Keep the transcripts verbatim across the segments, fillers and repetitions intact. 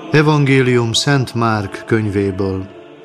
Evangélium Szent Márk könyvéből.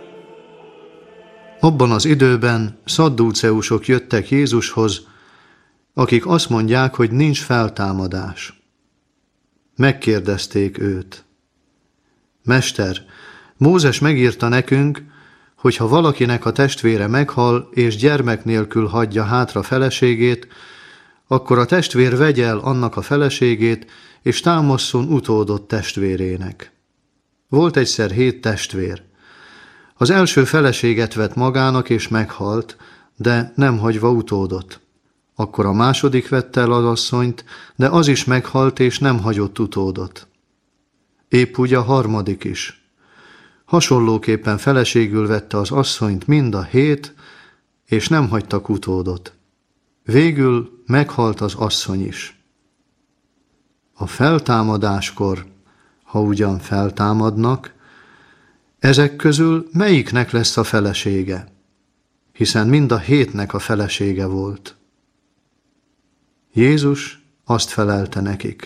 Abban az időben szaddúceusok jöttek Jézushoz, akik azt mondják, hogy nincs feltámadás. Megkérdezték őt: Mester, Mózes megírta nekünk, hogy ha valakinek a testvére meghal, és gyermek nélkül hagyja hátra feleségét, akkor a testvér vegye el annak a feleségét, és támasszon utódot testvérének. Volt egyszer hét testvér. Az első feleséget vett magának, és meghalt, de nem hagyva utódot. Akkor a második vette el az asszonyt, de az is meghalt, és nem hagyott utódot. Épp úgy a harmadik is. Hasonlóképpen feleségül vette az asszonyt mind a hét, és nem hagytak utódot. Végül meghalt az asszony is. A feltámadáskor, ha ugyan feltámadnak, ezek közül melyiknek lesz a felesége? Hiszen mind a hétnek a felesége volt. Jézus azt felelte nekik: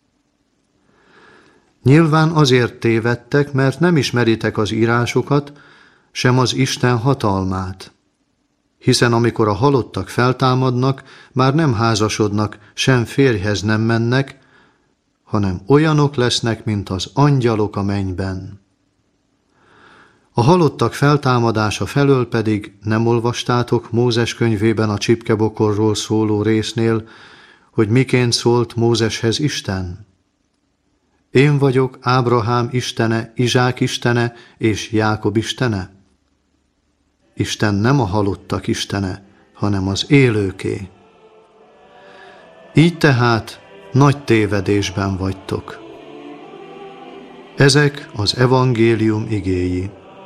Nyilván azért tévedtek, mert nem ismeritek az írásokat, sem az Isten hatalmát. Hiszen amikor a halottak feltámadnak, már nem házasodnak, sem férjhez nem mennek, hanem olyanok lesznek, mint az angyalok a mennyben. A halottak feltámadása felől pedig nem olvastátok Mózes könyvében a csipkebokorról szóló résznél, hogy miként szólt Mózeshez Isten? Én vagyok Ábrahám istene, Izsák istene és Jákob istene? Isten nem a halottak istene, hanem az élőké. Így tehát nagy tévedésben vagytok. Ezek az evangélium igéi.